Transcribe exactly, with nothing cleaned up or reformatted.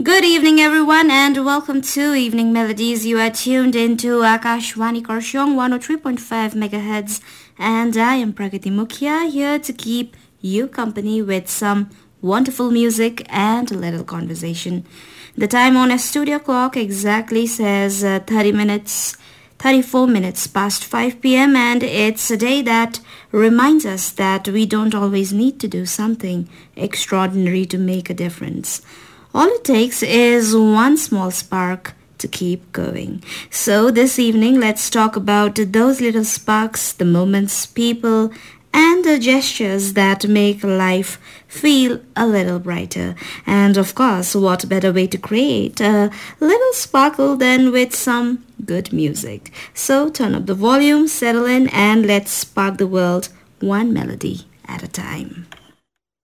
Good evening, everyone, and welcome to Evening Melodies. You are tuned into Akashwani Karshong one oh three point five megahertz, and I am Pragati Mukhya, here to keep you company with some wonderful music and a little conversation. The time on a studio clock exactly says uh, thirty minutes, thirty-four minutes past five p.m. and it's a day that reminds us that we don't always need to do something extraordinary to make a difference. All it takes is one small spark to keep going. So this evening, let's talk about those little sparks, the moments, people, and the gestures that make life feel a little brighter. And of course, what better way to create a little sparkle than with some good music. So turn up the volume, settle in, and let's spark the world one melody at a time.